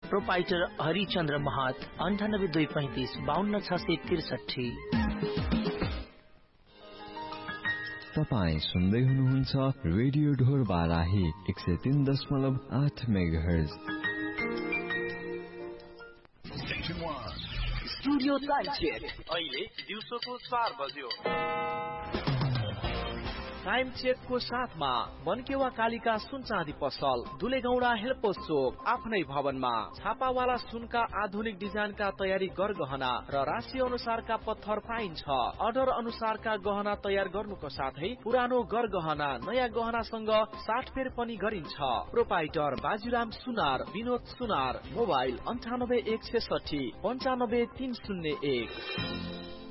Proprietor Harichandra महत 9825556663। तपाईं सुन्दै हुनुहुन्छ रेडियो ढोर Barahi 103.8 megahertz. Studio time check अहिले दिउँसोको 4 बज्यो। टाइम चेक को साथमा मनकेवा कालिका सुन चाँदी पसल, दुलेगौडा हेल्पोस चोक, आफ्नै भवनमा छापावाला सुनका आधुनिक डिजाइनका तयारी गरगहना र राशि अनुसारका पत्थर पाइन्छ। अर्डर अनुसारका गहना तयार गर्नुको साथै पुरानो गरगहना नयाँ गहनासँग साटफेर पनि गरिन्छ। प्रोपाइटर बाजुराम सुनार, विनोद सुनार, मोबाइल 9816695301।